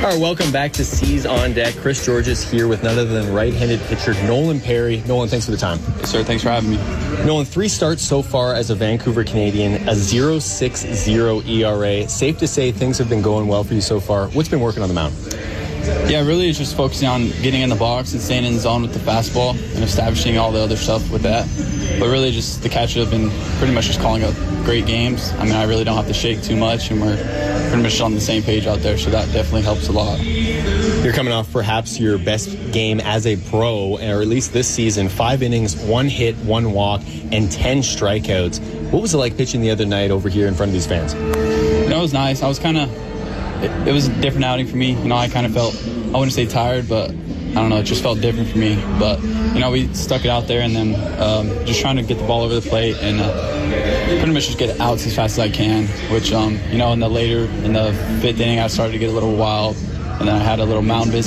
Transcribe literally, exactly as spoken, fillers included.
All right, welcome back to C's on Deck. Chris Georges here with none other than right-handed pitcher Nolan Perry. Nolan, thanks for the time. Yes, sir. Thanks for having me. Nolan, three starts so far as a Vancouver Canadian, a point oh six oh E R A. Safe to say things have been going well for you so far. What's been working on the mound? Yeah, really it's just focusing on getting in the box and staying in the zone with the fastball and establishing all the other stuff with that. But really just the catchers have been pretty much just calling up great games. I mean, I really don't have to shake too much, and we're pretty much on the same page out there, so that definitely helps a lot. You're coming off perhaps your best game as a pro, or at least this season. Five innings, one hit, one walk, and ten strikeouts. What was it like pitching the other night over here in front of these fans? You know, it was nice. I was kind of, it, it was a different outing for me. You know, I kind of felt, I wouldn't say tired, but I don't know, it just felt different for me. But, you know, we stuck it out there, and then um, just trying to get the ball over the plate and uh, pretty much just get outs as fast as I can, which, um, you know, in the later, in the fifth inning, I started to get a little wild, and then I had a little mound visit.